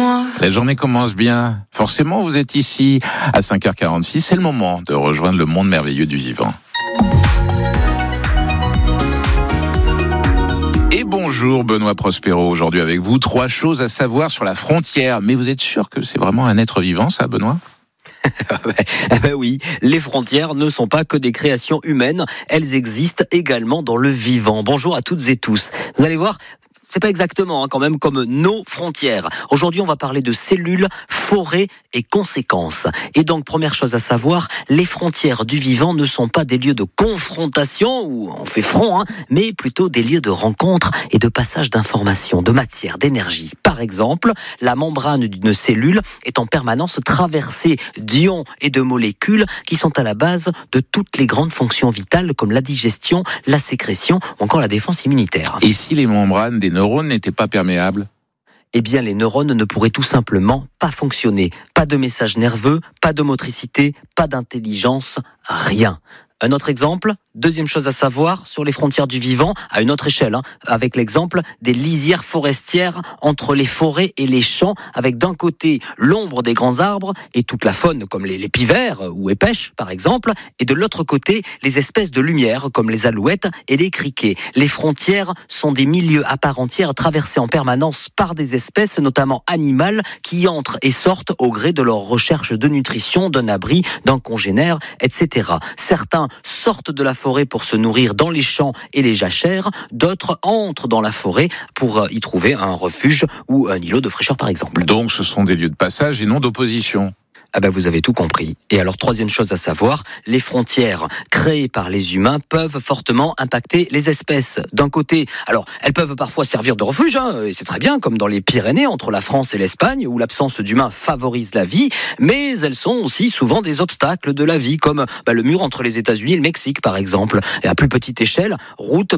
moi. La journée commence bien. Forcément, vous êtes ici à 5h46. C'est le moment de rejoindre le monde merveilleux du vivant. Et bonjour Benoît Prospero, aujourd'hui avec vous. 3 choses à savoir sur la frontière. Mais vous êtes sûr que c'est vraiment un être vivant, ça, Benoît ? Oui, les frontières ne sont pas que des créations humaines, elles existent également dans le vivant. Bonjour à toutes et tous. Vous allez voir, c'est pas exactement quand même comme nos frontières. Aujourd'hui, on va parler de cellules, forêts et conséquences. Et donc, première chose à savoir, les frontières du vivant ne sont pas des lieux de confrontation où on fait front, mais plutôt des lieux de rencontre et de passage d'informations, de matière, d'énergie. Par exemple, la membrane d'une cellule est en permanence traversée d'ions et de molécules qui sont à la base de toutes les grandes fonctions vitales comme la digestion, la sécrétion ou encore la défense immunitaire. Et si les membranes des neurones n'étaient pas perméables ? Eh bien, les neurones ne pourraient tout simplement pas fonctionner. Pas de message nerveux, pas de motricité, pas d'intelligence, rien. Un autre exemple, deuxième chose à savoir sur les frontières du vivant, à une autre échelle, avec l'exemple des lisières forestières entre les forêts et les champs, avec d'un côté l'ombre des grands arbres et toute la faune comme les pivers ou épêches par exemple, et de l'autre côté les espèces de lumière comme les alouettes et les criquets. Les frontières sont des milieux à part entière traversés en permanence par des espèces, notamment animales, qui entrent et sortent au gré de leur recherche de nutrition, d'un abri, d'un congénère, etc. Certains sortent de la forêt pour se nourrir dans les champs et les jachères, d'autres entrent dans la forêt pour y trouver un refuge ou un îlot de fraîcheur par exemple. Donc ce sont des lieux de passage et non d'opposition. Vous avez tout compris. Et alors, troisième chose à savoir, les frontières créées par les humains peuvent fortement impacter les espèces. D'un côté, alors, elles peuvent parfois servir de refuge, et c'est très bien, comme dans les Pyrénées, entre la France et l'Espagne, où l'absence d'humains favorise la vie, mais elles sont aussi souvent des obstacles de la vie, comme le mur entre les États-Unis et le Mexique, par exemple. Et à plus petite échelle, routes,